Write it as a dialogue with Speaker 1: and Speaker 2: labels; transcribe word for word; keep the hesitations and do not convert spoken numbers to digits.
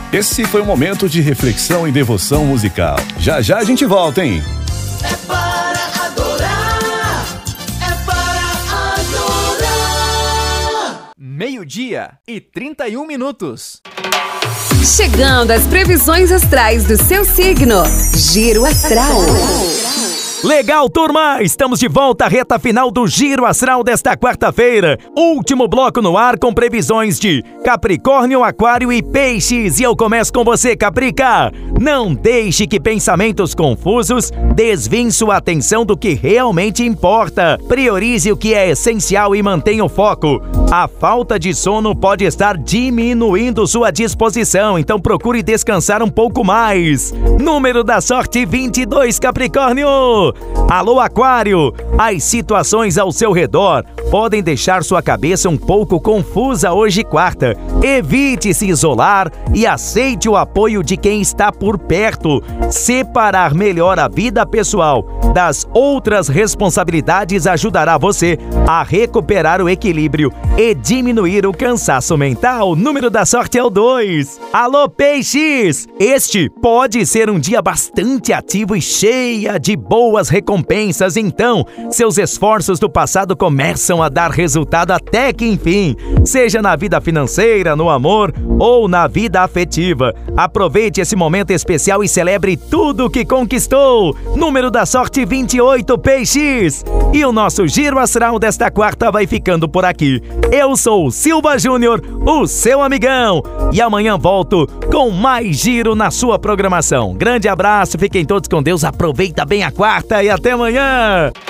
Speaker 1: Esse foi um momento de reflexão e devoção musical. Já já a gente volta, hein?
Speaker 2: É para adorar, é para adorar.
Speaker 3: Meio-dia e trinta e um minutos.
Speaker 4: Chegando às previsões astrais do seu signo. Giro Astral.
Speaker 5: Legal, turma! Estamos de volta à reta final do Giro Astral desta quarta-feira. Último bloco no ar com previsões de Capricórnio, Aquário e Peixes. E eu começo com você, Caprica. Não deixe que pensamentos confusos desviem sua atenção do que realmente importa. Priorize o que é essencial e mantenha o foco. A falta de sono pode estar diminuindo sua disposição, então procure descansar um pouco mais. Número da sorte vinte e dois, Capricórnio. Alô, Aquário! As situações ao seu redor podem deixar sua cabeça um pouco confusa hoje, quarta. Evite se isolar e aceite o apoio de quem está por perto. Separar melhor a vida pessoal das outras responsabilidades ajudará você a recuperar o equilíbrio e diminuir o cansaço mental. O número da sorte é o dois. Alô, Peixes! Este pode ser um dia bastante ativo e cheia de boas recompensas, então seus esforços do passado começam a dar resultado até que enfim, seja na vida financeira, no amor ou na vida afetiva. Aproveite esse momento especial e celebre tudo que conquistou. Número da sorte vinte e oito, Peixes. E o nosso Giro Astral desta quarta vai ficando por aqui. Eu sou o Silva Júnior, o seu amigão, e amanhã volto com mais giro na sua programação. Grande abraço, fiquem todos com Deus, aproveita bem a quarta e até amanhã!